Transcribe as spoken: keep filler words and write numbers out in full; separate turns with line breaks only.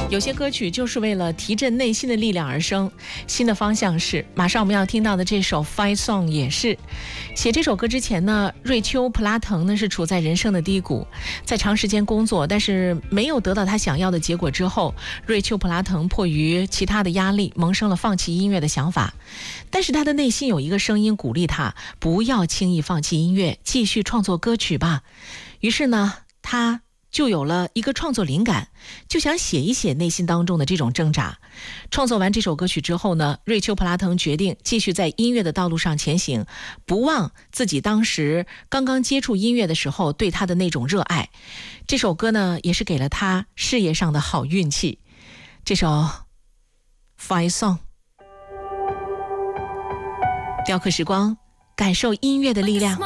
有些歌曲就是为了提振内心的力量而生。新的方向是，马上我们要听到的这首 Fight Song 也是。写这首歌之前呢，瑞秋·普拉腾呢是处在人生的低谷，在长时间工作但是没有得到他想要的结果之后，瑞秋·普拉腾迫于其他的压力，萌生了放弃音乐的想法。但是他的内心有一个声音鼓励他，不要轻易放弃音乐，继续创作歌曲吧。于是呢，他就有了一个创作灵感，就想写一写内心当中的这种挣扎。创作完这首歌曲之后呢，瑞秋·普拉腾决定继续在音乐的道路上前行，不忘自己当时刚刚接触音乐的时候对他的那种热爱。这首歌呢，也是给了他事业上的好运气。这首 Fight Song， 雕刻时光，感受音乐的力量。